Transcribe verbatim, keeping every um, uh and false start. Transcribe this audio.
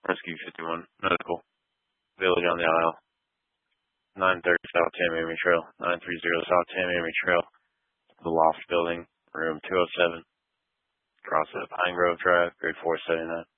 Rescue fifty-one, medical, village on the aisle, nine thirty South Tamiami Trail, nine thirty South Tamiami Trail, the loft building, room two oh seven, across the Pine Grove Drive, grade four seventy-nine.